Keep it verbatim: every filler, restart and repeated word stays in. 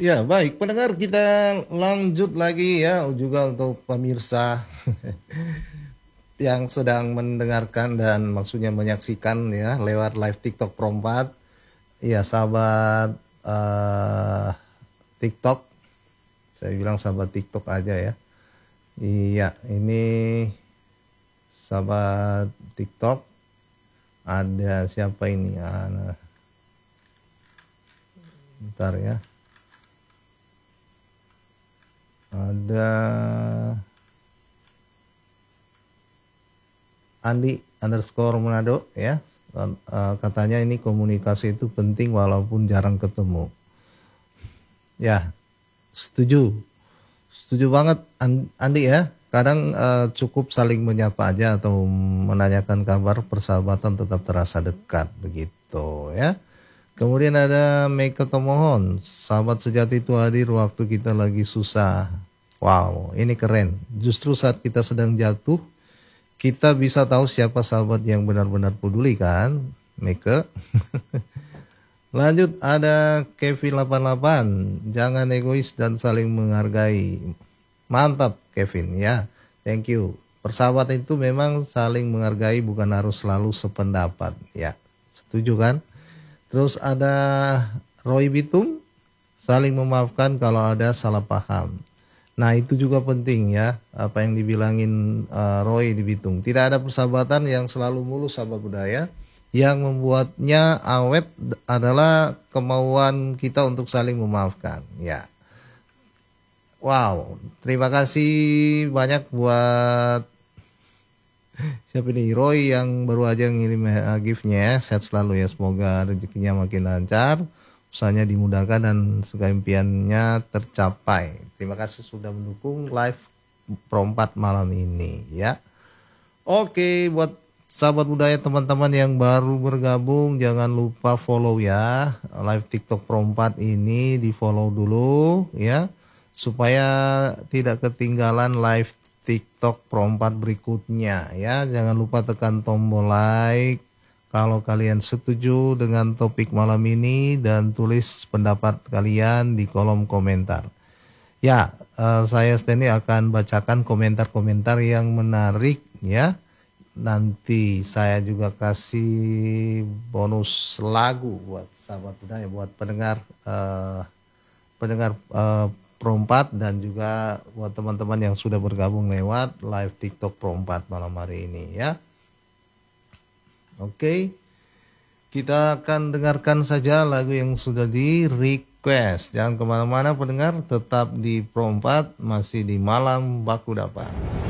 Ya, baik pendengar, kita lanjut lagi ya juga untuk pemirsa yang sedang mendengarkan dan maksudnya menyaksikan ya lewat live TikTok Perompat. Ya, sahabat eh, TikTok, saya bilang sahabat TikTok aja ya. Iya, ini sahabat TikTok, ada siapa ini? Ah, nah, bentar ya. Ada Andi underscore Manado ya. Uh, katanya ini komunikasi itu penting walaupun jarang ketemu. Ya, setuju. Setuju banget Andi ya. Kadang uh, cukup saling menyapa aja atau menanyakan kabar, persahabatan tetap terasa dekat begitu ya. Kemudian ada Meika Tomohon, sahabat sejati itu hadir waktu kita lagi susah. Wow, ini keren. Justru saat kita sedang jatuh, kita bisa tahu siapa sahabat yang benar-benar peduli kan, Meika. Lanjut ada Kevin delapan puluh delapan, jangan egois dan saling menghargai. Mantap Kevin ya, thank you. Persahabatan itu memang saling menghargai, bukan harus selalu sependapat ya, setuju kan? Terus ada Roy Bitung, saling memaafkan kalau ada salah paham. Nah itu juga penting ya, apa yang dibilangin uh, Roy di Bitung. Tidak ada persahabatan yang selalu mulus sahabat budaya. Yang membuatnya awet adalah kemauan kita untuk saling memaafkan ya. Wow, terima kasih banyak buat siapa ini, Roy yang baru aja ngirim uh, gift-nya ya. Sehat selalu ya, semoga rezekinya makin lancar, usahanya dimudahkan dan segala impiannya tercapai. Terima kasih sudah mendukung live Perompat malam ini ya. Oke, buat sahabat budaya teman-teman yang baru bergabung, jangan lupa follow ya live TikTok Perompat ini, di follow dulu ya supaya tidak ketinggalan live TikTok Perompat berikutnya ya. Jangan lupa tekan tombol like kalau kalian setuju dengan topik malam ini dan tulis pendapat kalian di kolom komentar. Ya, uh, saya Stanley akan bacakan komentar-komentar yang menarik ya. Nanti saya juga kasih bonus lagu buat sahabat budaya, buat pendengar uh, pendengar uh, Perompat, dan juga buat teman-teman yang sudah bergabung lewat live TikTok Perompat malam hari ini ya. Oke, kita akan dengarkan saja lagu yang sudah di request. Jangan kemana-mana pendengar, tetap di Perompat, masih di Malam Baku Dapat.